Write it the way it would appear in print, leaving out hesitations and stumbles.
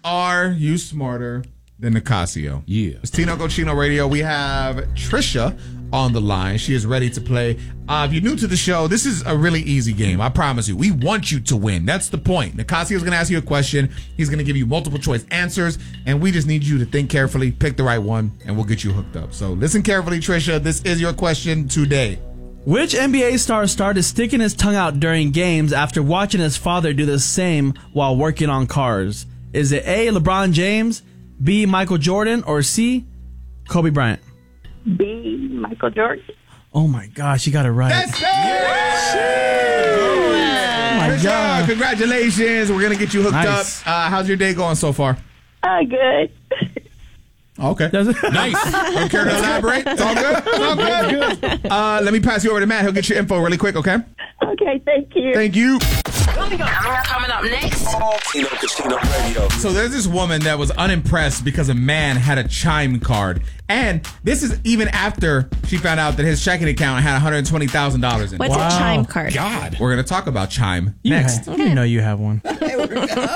are you smarter than Nicasio? Yeah. It's Tino Cochino Radio. We have Trisha on the line. She is ready to play. If you're new to the show, this is a really easy game. I promise you. We want you to win. That's the point. Nicasio is going to ask you a question. He's going to give you multiple choice answers, and we just need you to think carefully, pick the right one, and we'll get you hooked up. So listen carefully, Trisha. This is your question today. Which NBA star started sticking his tongue out during games after watching his father do the same while working on cars? Is it A, LeBron James, B, Michael Jordan, or C, Kobe Bryant? B, Michael Jordan. Oh my gosh, you got it right. That's it! Oh my Trisha, God. congratulations. We're going to get you hooked Nice. up. How's your day going so far? Good. Okay. Nice. Don't care to elaborate? It's all good? It's all good. Let me pass you over to Matt. He'll get your info really quick, okay? Okay, thank you. Thank you. Coming up next. Tino Cochino Radio. So there's this woman that was unimpressed because a man had a Chime card. And this is even after she found out that his checking account had $120,000 in it. What's a Chime card? God. We're going to talk about Chime next. I didn't know you have one.